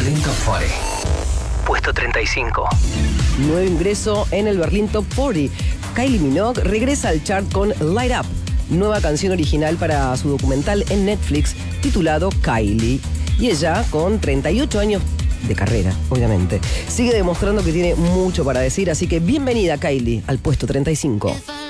Berlín Top 40. Puesto 35. Nuevo ingreso en el Berlín Top 40. Kylie Minogue regresa al chart con Light Up, nueva canción original para su documental en Netflix titulado Kylie. Y ella, con 38 años de carrera, obviamente, sigue demostrando que tiene mucho para decir, así que bienvenida Kylie al puesto 35.